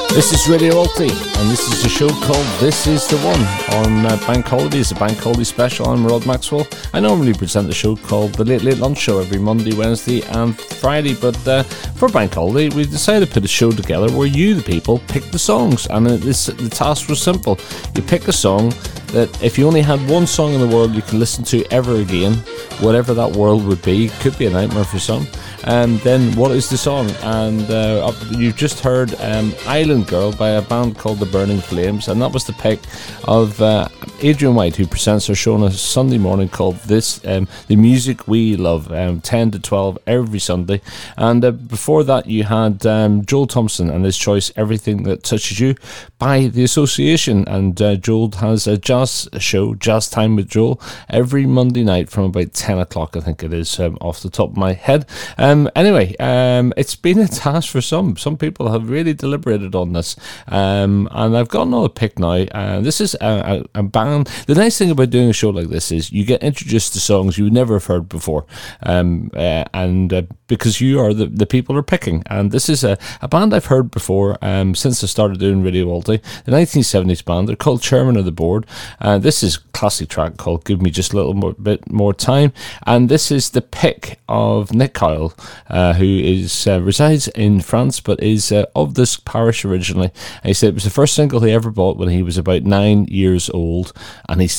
This is Radio Alti, and this is a show called This Is The One on Bank Holidays, a Bank Holiday special. I'm Rod Maxwell. I normally present the show called The Late Late Lunch Show every Monday, Wednesday and Friday, but for Bank Holiday we decided to put a show together where you, the people, pick the songs, and the task was simple. You pick a song that if you only had one song in the world you can listen to ever again, whatever that world would be, could be a nightmare for some, and then what is the song? And you've just heard Island Girl by a band called The Burning Flames, and that was the pick of Adrian White, who presents our show on a Sunday morning called The Music We Love, 10 to 12 every Sunday. And before that you had Joel Thompson and his choice Everything That Touches You by The Association, and Joel has a jazz show, Jazz Time with Joel, every Monday night from about 10 o'clock, I think it is, off the top of my head. Anyway, it's been a task for some people have really deliberated on this, and I've got another pick now. This is a band. The nice thing about doing a show like this is you get introduced to songs you would never have heard before, and because you are the people are picking, and this is a band I've heard before since I started doing Radio Alti, the 1970s band. They're called Chairman of the Board. This is a classic track called Give Me Just a Little Bit More Time, and this is the pick of Nick Kyle, who resides in France but is of this parish originally. And he said it was the first single he ever bought when he was about 9 years old, and he's